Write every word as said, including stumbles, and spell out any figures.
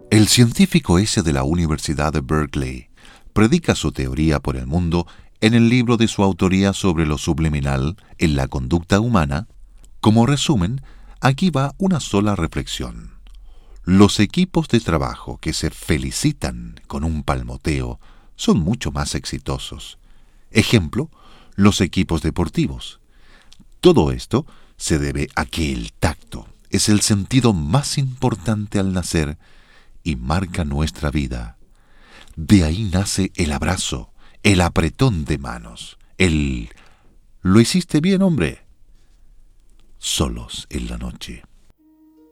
El científico ese de la Universidad de Berkeley predica su teoría por el mundo en el libro de su autoría sobre lo subliminal en la conducta humana. Como resumen, aquí va una sola reflexión. Los equipos de trabajo que se felicitan con un palmoteo son mucho más exitosos. Ejemplo, los equipos deportivos. Todo esto se debe a que el tacto es el sentido más importante al nacer y marca nuestra vida. De ahí nace el abrazo, el apretón de manos, el «¿Lo hiciste bien, hombre?», solos en la noche.